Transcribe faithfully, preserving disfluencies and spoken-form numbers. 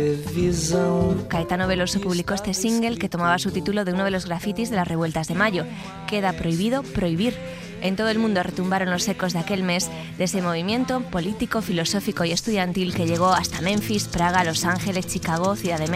Caetano Veloso publicó este single que tomaba su título de uno de los grafitis de las revueltas de mayo. Queda prohibido prohibir. En todo el mundo retumbaron los ecos de aquel mes, de ese movimiento político, filosófico y estudiantil que llegó hasta Memphis, Praga, Los Ángeles, Chicago, Ciudad de México.